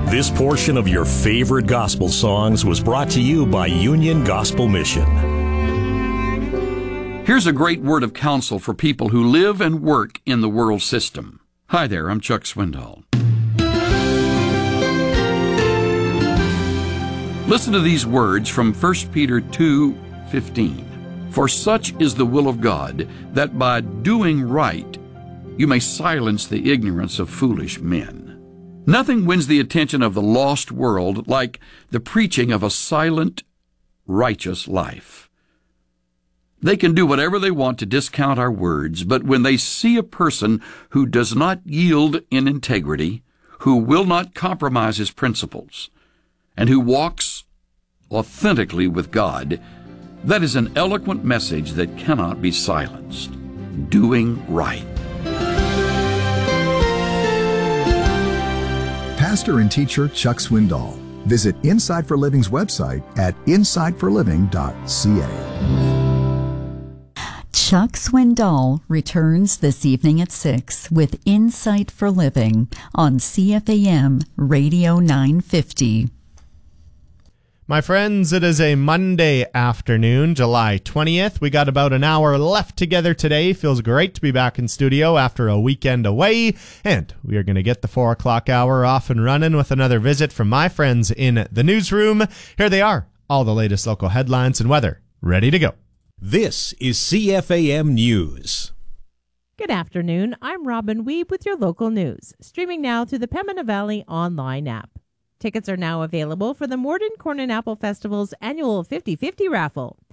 This portion of your favorite gospel songs was brought to you by Union Gospel Mission. Here's a great word of counsel for people who live and work in the world system. Hi there, I'm Chuck Swindoll. Listen to these words from 1 Peter 2:15. For such is the will of God, that by doing right you may silence the ignorance of foolish men. Nothing wins the attention of the lost world like the preaching of a silent, righteous life. They can do whatever they want to discount our words, but when they see a person who does not yield in integrity, who will not compromise his principles, and who walks authentically with God, that is an eloquent message that cannot be silenced. Doing right. Pastor and teacher Chuck Swindoll. Visit Insight for Living's website at insightforliving.ca. Chuck Swindoll returns this evening at 6 with Insight for Living on CFAM Radio 950. My friends, it is a Monday afternoon, July 20th. We got about an hour left together today. Feels great to be back in studio after a weekend away. And we are going to get the 4 o'clock hour off and running with another visit from my friends in the newsroom. Here they are, all the latest local headlines and weather, ready to go. This is CFAM News. Good afternoon. I'm Robin Weeb with your local news, streaming now through the Pembina Valley online app. Tickets are now available for the Morden Corn and Apple Festival's annual 50-50 raffle.